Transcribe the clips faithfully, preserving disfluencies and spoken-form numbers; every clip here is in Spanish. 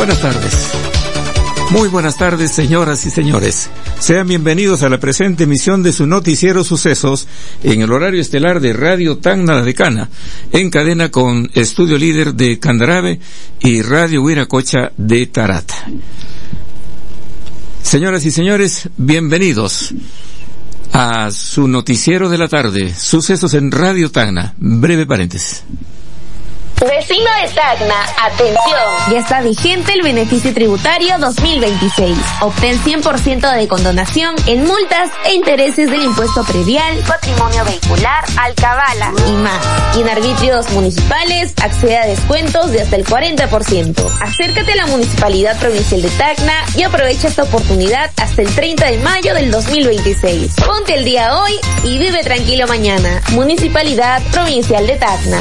Buenas tardes. Muy buenas tardes, señoras y señores. Sean bienvenidos a la presente emisión de su noticiero Sucesos en el horario estelar de Radio Tacna La Decana, en cadena con Estudio Líder de Candarave y Radio Huiracocha de Tarata. Señoras y señores, bienvenidos a su noticiero de la tarde, Sucesos en Radio Tacna. Breve paréntesis. Vecino de Tacna, atención. Ya está vigente el beneficio tributario dos mil veintiséis. Obtén cien por ciento de condonación en multas e intereses del impuesto predial, patrimonio vehicular, alcabala y más. Y en arbitrios municipales accede a descuentos de hasta el cuarenta por ciento. Acércate a la Municipalidad Provincial de Tacna y aprovecha esta oportunidad hasta el treinta de mayo del dos mil veintiséis. Ponte el día hoy y vive tranquilo mañana. Municipalidad Provincial de Tacna.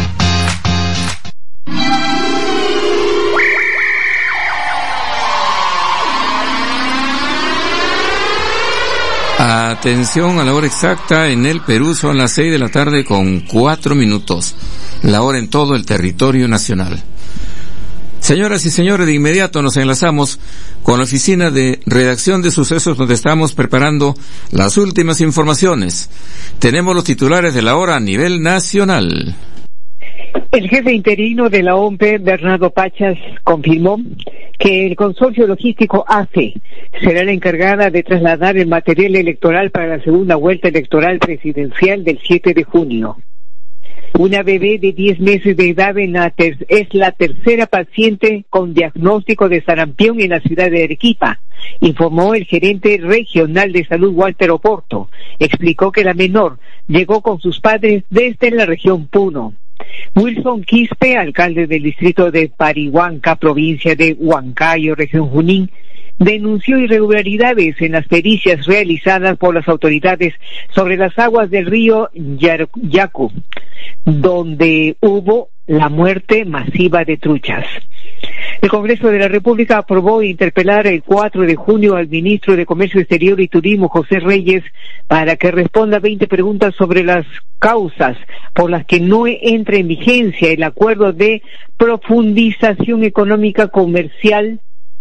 Atención a la hora exacta, en el Perú son las seis de la tarde con cuatro minutos, la hora en todo el territorio nacional. Señoras y señores, de inmediato nos enlazamos con la oficina de redacción de Sucesos, donde estamos preparando las últimas informaciones. Tenemos los titulares de la hora a nivel nacional. El jefe interino de la O M P, Bernardo Pachas, confirmó que el consorcio logístico A F E será la encargada de trasladar el material electoral para la segunda vuelta electoral presidencial del siete de junio. Una bebé de diez meses de edad en la ter- es la tercera paciente con diagnóstico de sarampión en la ciudad de Arequipa, informó el gerente regional de salud Walter Oporto. Explicó que la menor llegó con sus padres desde la región Puno. Wilson Quispe, alcalde del distrito de Parihuanca, provincia de Huancayo, región Junín, denunció irregularidades en las pericias realizadas por las autoridades sobre las aguas del río Yacu, donde hubo la muerte masiva de truchas. El Congreso de la República aprobó interpelar el cuatro de junio al ministro de Comercio Exterior y Turismo, José Reyes, para que responda veinte preguntas sobre las causas por las que no entra en vigencia el acuerdo de profundización económica comercial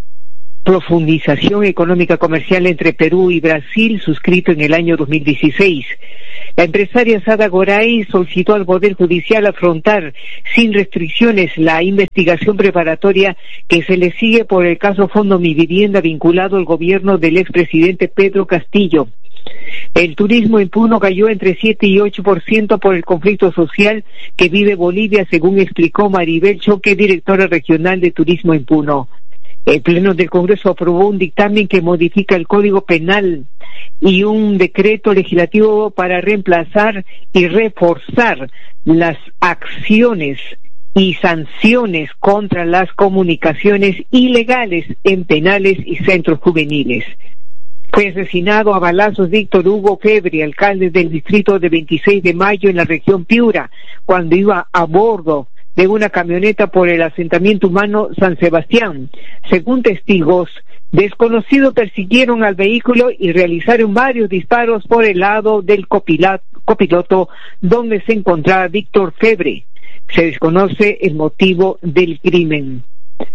profundización económica comercial entre Perú y Brasil, suscrito en el año dos mil dieciséis. La empresaria Sada Goray solicitó al Poder Judicial afrontar sin restricciones la investigación preparatoria que se le sigue por el caso Fondo Mi Vivienda vinculado al gobierno del expresidente Pedro Castillo. El turismo en Puno cayó entre siete y ocho por ciento por el conflicto social que vive Bolivia, según explicó Maribel Choque, directora regional de turismo en Puno. El Pleno del Congreso aprobó un dictamen que modifica el Código Penal y un decreto legislativo para reemplazar y reforzar las acciones y sanciones contra las comunicaciones ilegales en penales y centros juveniles. Fue asesinado a balazos Víctor Hugo Febre, alcalde del distrito de veintiséis de mayo en la región Piura, cuando iba a bordo de una camioneta por el asentamiento humano San Sebastián. Según testigos, desconocidos persiguieron al vehículo y realizaron varios disparos por el lado del copiloto, copiloto donde se encontraba Víctor Febre. Se desconoce el motivo del crimen.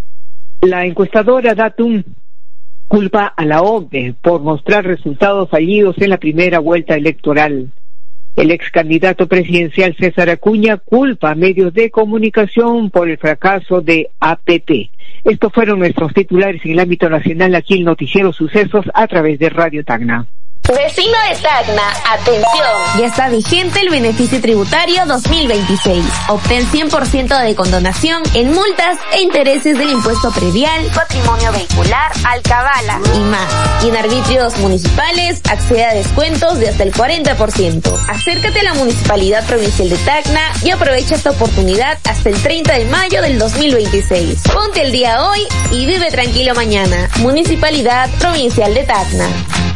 La encuestadora Datum culpa a la O M P por mostrar resultados fallidos en la primera vuelta electoral. El ex candidato presidencial César Acuña culpa a medios de comunicación por el fracaso de A P P. Estos fueron nuestros titulares en el ámbito nacional, aquí el noticiero Sucesos a través de Radio Tacna. Vecino de Tacna, atención. Ya está vigente el beneficio tributario dos mil veintiséis. Obtén cien por ciento de condonación en multas e intereses del impuesto predial, patrimonio vehicular, alcabala y más. Y en arbitrios municipales accede a descuentos de hasta el cuarenta por ciento. Acércate a la Municipalidad Provincial de Tacna y aprovecha esta oportunidad hasta el treinta de mayo del dos mil veintiséis. Ponte el día hoy y vive tranquilo mañana. Municipalidad Provincial de Tacna.